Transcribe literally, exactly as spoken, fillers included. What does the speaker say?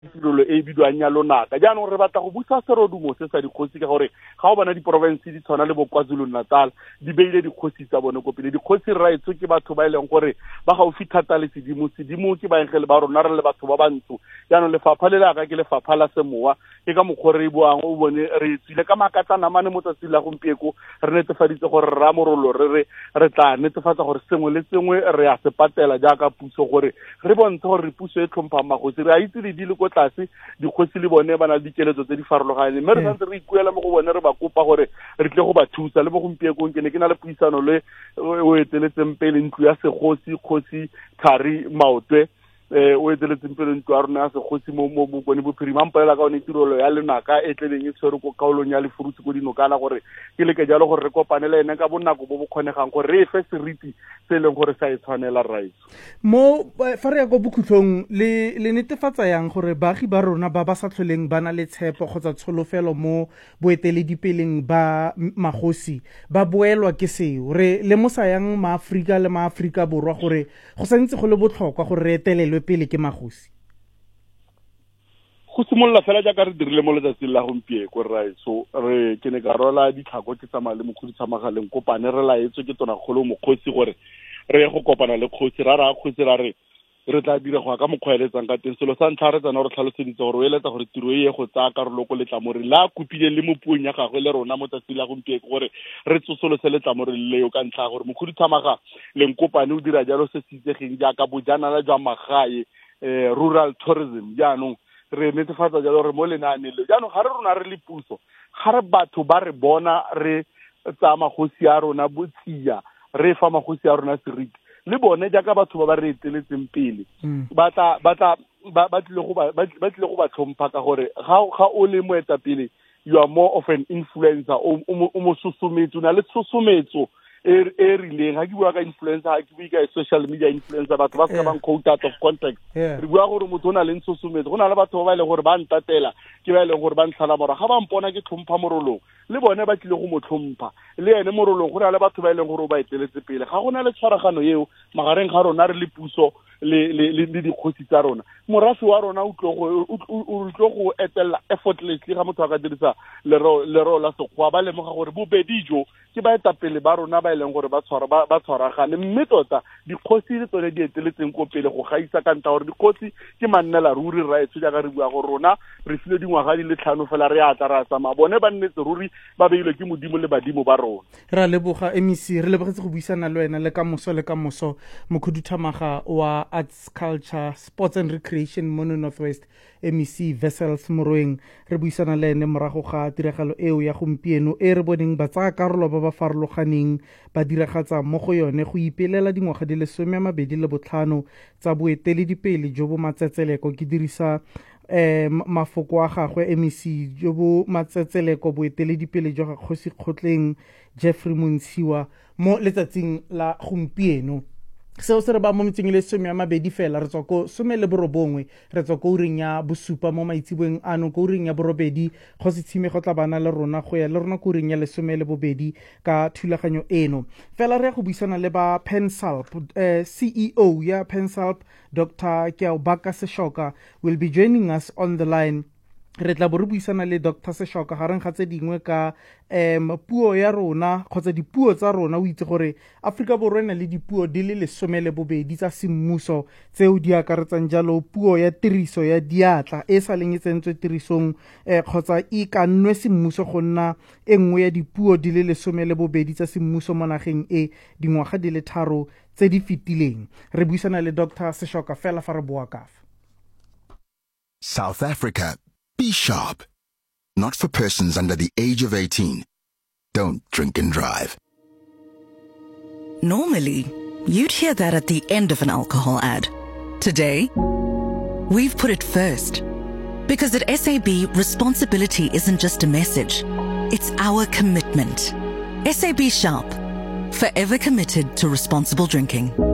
tirelo e bidiwang ya lonaka jaanong re batla go busa serodumo se sa dikgosi ka gore ga o bona diprovince di tshwana le bo KwaZulu-Natal di beile dikgosi tsa bone ko pele dikgosi rights ke batho ba ileng gore ba gaufi thata le sedimo sedimo ke baengele ba rona re le batho ba bantsho jaanong lefapha le la ka ke lefapha la semowa ke ka mokgwa re buang o bone re tsile ka makatsana mane mo tsatsing la gompieko re netefaditse gore ra morolo re re re tla netefatsa gore sengwe le sengwe re a se patela jaaka puso gore re bontshe gore puso e tlhompha magosi re a itse di le ko tlase dikgosi le bone ba na le dikeletso tse di farologaneng mme re santse re ikuela mo go bone re ba kopa gore re tle go ba thusa le mo gompiekong ke ne ke na le puisano le o eteletseng pele ntlo ya segosi kgosi Thari Maotwe eh o eteletseng pele ntlo ya rona ya segosi mo mo bone bophirima mpolela ka one tirolo ya lenaka e tleleng e tshwere go kaolong ya lefurusi go dinokana gore ke le ke jalo gore re kopane le ene ka bonako bo bo kgonegang gore re fe seriti se leng gore sa e tshwanela rights mo fa re ya go bokhutlong le le netefatsa yang gore baagi ba rona ba ba sa tlholeng ba na le tshepo kgotsa tsholofelo mo boeteledipeleng ba magosi ba boelwa ke seo re le mosa yang maAfrika le maAfrika borwa gore go santse go le botlhokwa gore re etelelwe pele ke magosi go simolola fela jaaka re dirile mo letsatsing la gompieko right so re ke ne ka rola ditlhako ke tsamaya le mokhuduthamagaleng kopane re laetswe ke tona kgolo mokgosi gore re go kopana le kgosi ra ra kgosi ra re re tla dira go ka mokgweletsang ka teng selo sa ntlha re tsana re tlhaloseditse gore o eletsa gore tiro e go tsaya karolo go letlamore la kupile le mo puong ya gagwe le rona mo tsatsing la gompieko gore re tsosolose letlamore le leo ka ntlha gore mokhuduthamaga leng kopane o dira jalo se se itsegeng jaaka bojanala jwa magae eh rural tourism jaanong re netefatsa jalo re mo lenaane le jaanong ga re rona re le puso ga re batho ba re bona re tsa magosi a rona botsia re fa magosi a rona seriti le bone jaaka batho ba ba re eteletseng pele ba tla ba tla ba tle go ba ba tle go ba tlhompha ka gore ga ga o le moetapele you are more of an influencer o mo susumetso na le susumetso e e rileng ga ke bua ka influencer ga ke bua ka social media influencer batho ba se bang quote out of context re bua gore motho o na le susumetso go na le batho ba ile gore ba ntatela ke ba ile gore ba ntlhala mora ga ba mpona ke tlhompha morolong le bone ba tlile go mo tlhompha le ene morolong go na le batho ba ile gore ba eteletse pele ga gona le tshwaragano eo magareng ga rona re le puso le le le dikgosi tsa rona morafi wa rona o tlo go o tlo go etela effortlessly ga motho a ka dirisa le ro le ro la sekgwa ba le moga gore bobedi jo ke ba etapele ba rona ba ileng gore ba tshwara ba tshwaragane mme tota dikgosi le tsone di eteletseng ko pele go gaisa ka nta gore dikgosi ke mannela ruri rights jaaka re bua go rona re file dingwaga di le tlhano fela re a tla ra tsama bone ba nnetse ruri ba beile ke modimo le badimo ba rona ra leboga M E C re lebogetse go buisana le wena le ka moso le ka moso mokhuduthamaga wa Arts, Culture, Sports and Recreation Mono Northwest M E C Wessels Moroeng re buisana le ene morago ga tiragalo eo ya gompieno e re boneng ba tsaya karolo ba ba farologaneng ba diragatsa mo go yone go ipelela dingwaga di le some a mabedi le botlhano tsa boeteledipele jo bo matsetseleko ke dirisa eh mafoko a gagwe M E C jo bo matsetseleko boeteledipele jo ga kgosi kgotleng Jeffrey Montshiwa mo letsatsing la gompieno seo se re ba mo metseng le some ya mabedi fela re tswa ko some le borobongwe re tswa ko uring ya bosupa mo maitsibweng ano ko uring ya borobedi go se tshime go tla bana le rona go ya le rona ko uring ya lesome le bobedi ka thulaganyo eno fela re go buisana le ba Pensalp uh, C E O ya Pensalp Doctor Keaobaka Seshoka will be joining us on the line re tla bo re buisana le Doctor Seshoka gareng ga tse dingwe ka em puo ya rona kgotsa dipuo tsa rona o itse gore Afrika Borwa ena le dipuo di le lesome le bobedi tsa semmuso tseo di akaretsang jalo puo ya tiriso ya diatla e sa leng e tsentswe tirisong eh, kgotsa e ka nnwe semmuso go nna e nngwe ya dipuo di le lesome le bobedi tsa semmuso mo nageng e dingwaga di le tharo tse di fetileng re buisana le Doctor Seshoka fela fa re bua kafa South Africa. Be sharp. Not for persons under the age of eighteen. Don't drink and drive. Normally, you'd hear that at the end of an alcohol ad. Today, we've put it first. Because at S A B, responsibility isn't just a message. It's our commitment. S A B Sharp. Forever committed to responsible drinking.